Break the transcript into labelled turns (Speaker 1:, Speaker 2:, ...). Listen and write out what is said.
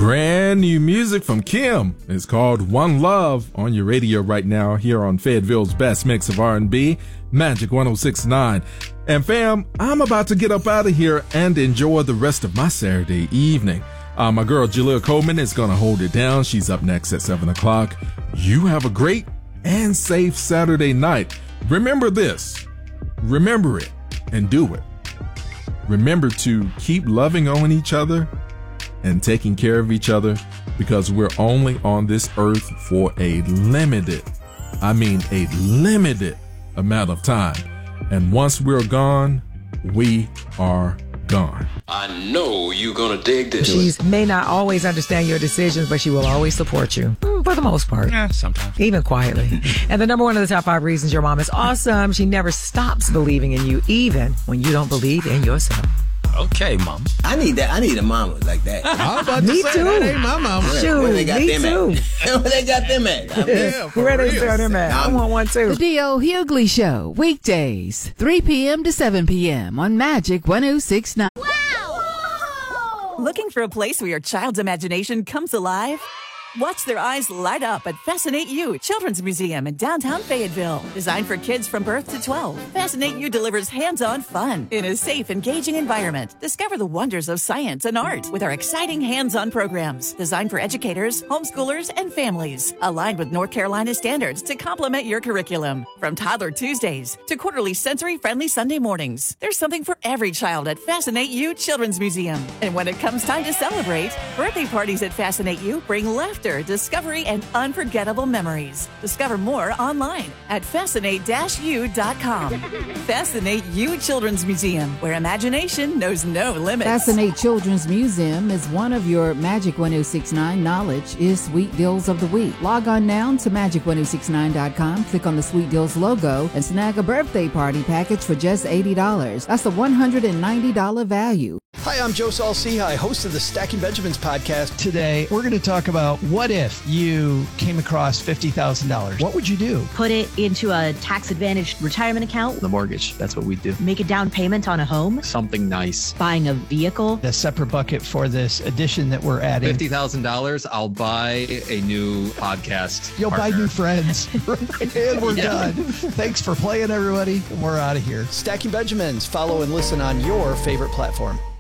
Speaker 1: Brand new music from Kim. It's called One Love on your radio right now here on Fayetteville's best mix of R&B, Magic 106.9. And fam, I'm about to get up out of here and enjoy the rest of my Saturday evening. My girl Jaleel Coleman is going to hold it down. She's up next at 7 o'clock. You have a great and safe Saturday night. Remember this. Remember it and do it. Remember to keep loving on each other and taking care of each other, because we're only on this earth for a limited amount of time. And once we're gone, we are gone.
Speaker 2: I know you're gonna dig this.
Speaker 3: She may not always understand your decisions, but she will always support you. For the most part.
Speaker 4: Yeah, sometimes.
Speaker 3: Even quietly. And the number one of the top 5 reasons your mom is awesome, she never stops believing in you, even when you don't believe in yourself.
Speaker 4: Okay, Mom.
Speaker 5: I need that. I need a mama like that.
Speaker 4: I'm about to
Speaker 3: Me
Speaker 4: say
Speaker 3: too.
Speaker 4: that ain't my mama.
Speaker 3: Shoot,
Speaker 5: Where they got
Speaker 3: me
Speaker 5: them
Speaker 3: too.
Speaker 5: at? Where they got them at? I mean,
Speaker 4: Yeah, for
Speaker 3: Where they
Speaker 4: real.
Speaker 3: sell them at? I want one too.
Speaker 6: The D.O. Hughley Show, weekdays, 3 p.m. to 7 p.m. on Magic 106.9.
Speaker 7: Looking for a place where your child's imagination comes alive? Watch their eyes light up at Fascinate You Children's Museum in downtown Fayetteville. Designed for kids from birth to 12, Fascinate You delivers hands-on fun in a safe, engaging environment. Discover the wonders of science and art with our exciting hands-on programs designed for educators, homeschoolers, and families. Aligned with North Carolina standards to complement your curriculum. From Toddler Tuesdays to quarterly sensory-friendly Sunday mornings, there's something for every child at Fascinate You Children's Museum. And when it comes time to celebrate, birthday parties at Fascinate You bring laughter, discovery, and unforgettable memories. Discover more online at fascinate-u.com. Fascinate You Children's Museum, where imagination knows no limits.
Speaker 6: Fascinate Children's Museum is one of your Magic 106.9 knowledge is Sweet Deals of the Week. Log on now to magic1069.com, click on the Sweet Deals logo, and snag a birthday party package for just $80. That's a $190 value.
Speaker 8: Hi, I'm Joe Saul-Sehy, host of the Stacking Benjamins podcast. Today, we're going to talk about what if you came across $50,000? What would you do?
Speaker 9: Put it into a tax-advantaged retirement account.
Speaker 10: The mortgage, that's what we do.
Speaker 9: Make a down payment on a home.
Speaker 10: Something nice.
Speaker 9: Buying a vehicle.
Speaker 8: A separate bucket for this addition that we're adding.
Speaker 10: $50,000, I'll buy a new podcast.
Speaker 8: You'll
Speaker 10: partner.
Speaker 8: buy new friends. And we're done. Thanks for playing, everybody. And we're out of here. Stacking Benjamins. Follow and listen on your favorite platform.